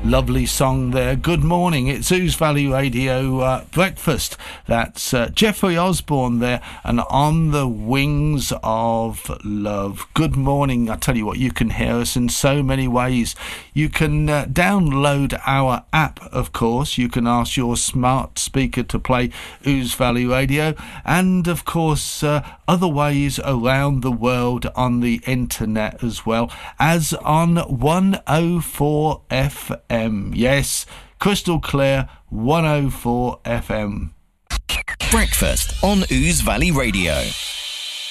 Lovely song there. Good morning. It's Ouse Valley Radio Breakfast. That's Jeffrey Osborne there, and On the Wings of Love. Good morning. I tell you what, you can hear us in so many ways. You can download our app, of course. You can ask your smart speaker to play Ouse Valley Radio, and of course other ways around the world on the internet as well, as on 104 FM. Yes, crystal clear 104 FM. Breakfast on Ouse Valley Radio.